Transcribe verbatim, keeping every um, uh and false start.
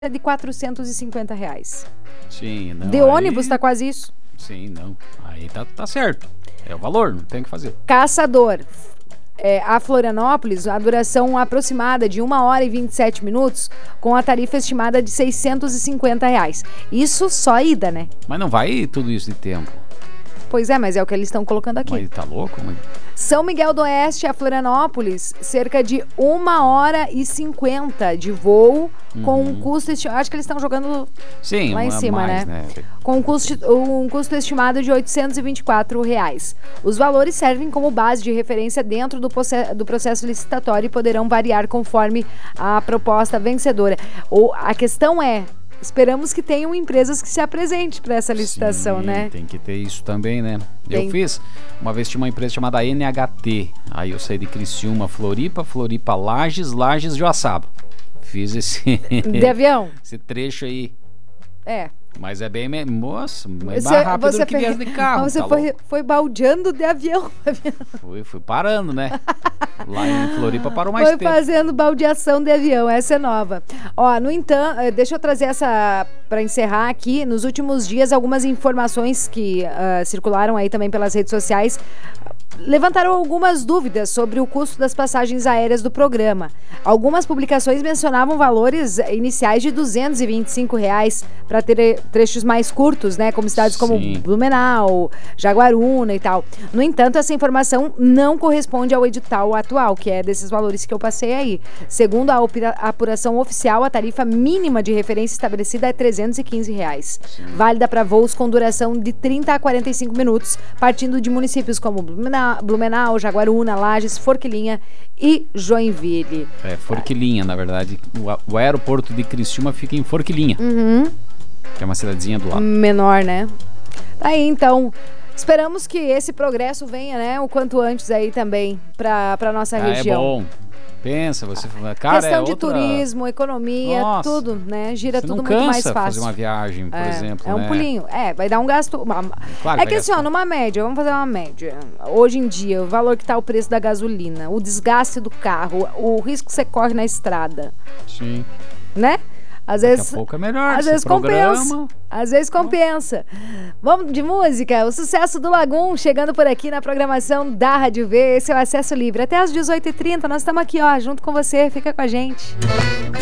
de quatrocentos e cinquenta reais. Sim, não. De aí... ônibus tá quase isso. Sim, não. Aí tá, tá certo. É o valor, não tem o que fazer. Caçador. É, a Florianópolis, a duração aproximada de uma hora e vinte e sete minutos, com a tarifa estimada de seiscentos e cinquenta reais. Isso só ida, né? Mas não vai tudo isso de tempo. Pois é, mas é o que eles estão colocando aqui. Mas tá louco? Mas... São Miguel do Oeste a Florianópolis, cerca de uma hora e cinquenta de voo, uhum. com um custo estimado. Acho que eles estão jogando Sim, lá em cima, mais, né? né? Com um custo, um custo estimado de oitocentos e vinte e quatro reais. Os valores servem como base de referência dentro do, do processo licitatório e poderão variar conforme a proposta vencedora. Ou, a questão é, esperamos que tenham empresas que se apresentem para essa licitação, Sim, né? Tem que ter isso também, né? Tem. Eu fiz, uma vez tinha uma empresa chamada N H T, aí eu saí de Criciúma, Floripa, Floripa, Lages, Lages, Joaçaba. Fiz esse... De avião? Esse trecho aí. É. Mas é bem... Nossa, mais você, rápido você do que foi, viagem de carro. Você tá foi, foi baldeando de avião. Fui, fui parando, né? Lá em Floripa parou mais foi tempo. Foi fazendo baldeação de avião, essa é nova. Ó, no entanto, deixa eu trazer essa para encerrar aqui. Nos últimos dias, algumas informações que uh, circularam aí também pelas redes sociais levantaram algumas dúvidas sobre o custo das passagens aéreas do programa. Algumas publicações mencionavam valores iniciais de duzentos e vinte e cinco reais para ter trechos mais curtos, né? Como cidades Sim. como Blumenau, Jaguaruna e tal. No entanto, essa informação não corresponde ao edital atual, que é desses valores que eu passei aí. Segundo a apuração oficial, a tarifa mínima de referência estabelecida é trezentos e quinze reais. Sim. Válida para voos com duração de trinta a quarenta e cinco minutos, partindo de municípios como Blumenau, Blumenau, Jaguaruna, Lages, Forquilinha e Joinville. É, Forquilinha, na verdade. O, o aeroporto de Criciúma fica em Forquilinha. Uhum. Que é uma cidadezinha do lado. Menor, né? Aí, então, esperamos que esse progresso venha, né, o quanto antes aí também pra, pra nossa ah, região. É bom. Pensa, você... Cara, questão é de outra... turismo, economia, Nossa, tudo, né? Gira você tudo não muito mais cansa fácil. fazer uma viagem, por é, exemplo, É um né? pulinho. É, vai dar um gasto... Uma... Claro, é que assim, gastar. ó, numa média, vamos fazer uma média. Hoje em dia, o valor que tá o preço da gasolina, o desgaste do carro, o risco que você corre na estrada. Sim. Né? Às Daqui vezes, a pouco é melhor, às vezes programa. compensa. Às vezes compensa. Vamos de música. O sucesso do Lagum chegando por aqui na programação da Rádio V. Esse é o Acesso Livre. Até às dezoito e trinta nós estamos aqui, ó, junto com você. Fica com a gente.